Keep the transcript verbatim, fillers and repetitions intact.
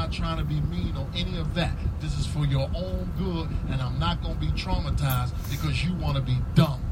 not trying to be mean or any of that. This is for your own good, and I'm not going to be traumatized because you want to be dumb.